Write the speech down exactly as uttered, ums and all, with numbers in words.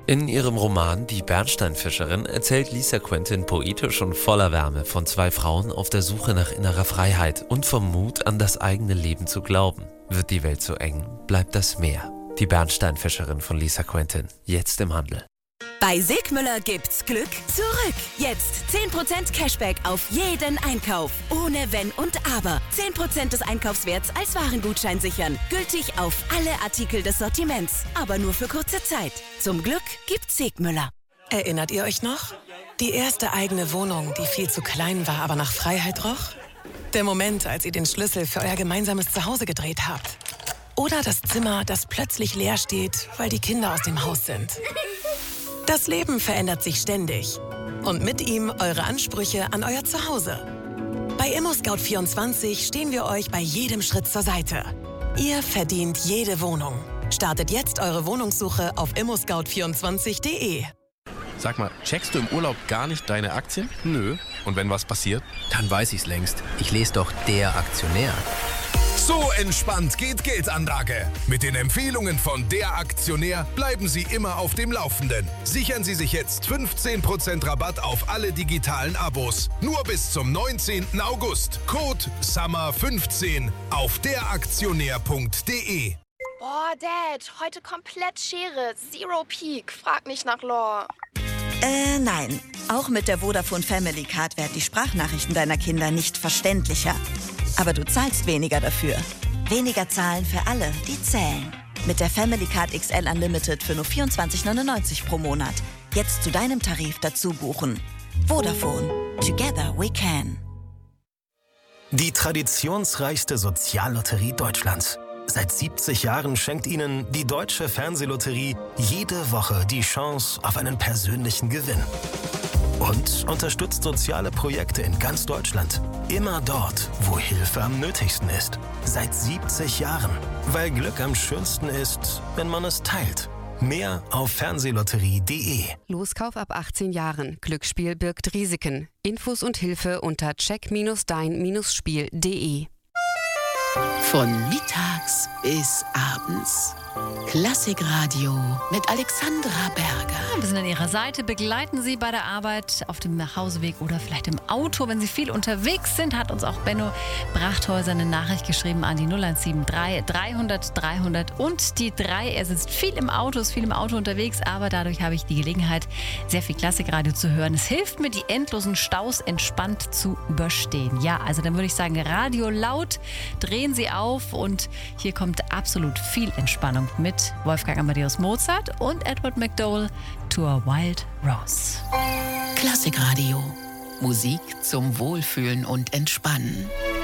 In ihrem Roman Die Bernsteinfischerin erzählt Lisa Quentin poetisch und voller Wärme von zwei Frauen auf der Suche nach innerer Freiheit und vom Mut, an das eigene Leben zu glauben. Wird die Welt zu eng, bleibt das Meer. Die Bernsteinfischerin von Lisa Quentin, jetzt im Handel. Bei Sigmüller gibt's Glück zurück. Jetzt zehn Prozent Cashback auf jeden Einkauf. Ohne Wenn und Aber. zehn Prozent des Einkaufswerts als Warengutschein sichern. Gültig auf alle Artikel des Sortiments. Aber nur für kurze Zeit. Zum Glück gibt's Sigmüller. Erinnert ihr euch noch? Die erste eigene Wohnung, die viel zu klein war, aber nach Freiheit roch? Der Moment, als ihr den Schlüssel für euer gemeinsames Zuhause gedreht habt. Oder das Zimmer, das plötzlich leer steht, weil die Kinder aus dem Haus sind. Das Leben verändert sich ständig. Und mit ihm eure Ansprüche an euer Zuhause. Bei ImmoScout vierundzwanzig stehen wir euch bei jedem Schritt zur Seite. Ihr verdient jede Wohnung. Startet jetzt eure Wohnungssuche auf immo scout vierundzwanzig punkt de. Sag mal, checkst du im Urlaub gar nicht deine Aktien? Nö. Und wenn was passiert? Dann weiß ich's längst. Ich lese doch Der Aktionär. So entspannt geht Geldanlage. Mit den Empfehlungen von Der Aktionär bleiben Sie immer auf dem Laufenden. Sichern Sie sich jetzt fünfzehn Prozent Rabatt auf alle digitalen Abos. Nur bis zum neunzehnten August. Code Summer fünfzehn auf der aktionär punkt de. Boah, Dad, heute komplett Schere. Zero Peak. Frag nicht nach Lore. Äh, nein. Auch mit der Vodafone Family Card werden die Sprachnachrichten deiner Kinder nicht verständlicher. Aber du zahlst weniger dafür. Weniger zahlen für alle, die zählen. Mit der Family Card X L Unlimited für nur vierundzwanzig neunundneunzig pro Monat. Jetzt zu deinem Tarif dazu buchen. Vodafone. Together we can. Die traditionsreichste Soziallotterie Deutschlands. Seit siebzig Jahren schenkt Ihnen die Deutsche Fernsehlotterie jede Woche die Chance auf einen persönlichen Gewinn. Und unterstützt soziale Projekte in ganz Deutschland. Immer dort, wo Hilfe am nötigsten ist. Seit siebzig Jahren. Weil Glück am schönsten ist, wenn man es teilt. Mehr auf fernsehlotterie punkt de. Loskauf ab achtzehn Jahren. Glücksspiel birgt Risiken. Infos und Hilfe unter check dein Spiel punkt de. Von mittags bis abends. Klassikradio mit Alexandra Berger. Wir sind an Ihrer Seite, begleiten Sie bei der Arbeit, auf dem Nachhauseweg oder vielleicht im Auto. Wenn Sie viel unterwegs sind, hat uns auch Benno Brachthäuser eine Nachricht geschrieben an die null eins sieben drei dreihundert dreihundert und die drei. Er sitzt viel im Auto, ist viel im Auto unterwegs, aber dadurch habe ich die Gelegenheit, sehr viel Klassikradio zu hören. Es hilft mir, die endlosen Staus entspannt zu überstehen. Ja, also dann würde ich sagen, Radio laut, drehen Sie auf und hier kommt absolut viel Entspannung mit Wolfgang Amadeus Mozart und Edward McDowell, To a Wild Rose. Klassikradio. Musik zum Wohlfühlen und Entspannen.